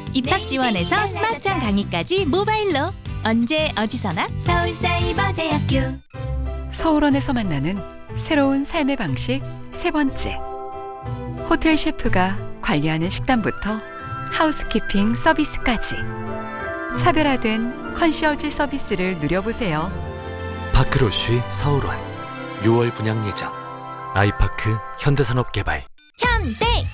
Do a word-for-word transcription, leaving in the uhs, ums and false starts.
입학 지원에서 스마트한 강의까지 모바일로 언제 어디서나 서울사이버대학교. 서울원에서 만나는 새로운 삶의 방식 세 번째. 호텔 셰프가 관리하는 식단부터 하우스키핑 서비스까지 차별화된 컨시어지 서비스를 누려보세요. 파크로쉬 서울원 유월 분양 예정. 아이파크 현대산업개발. 현대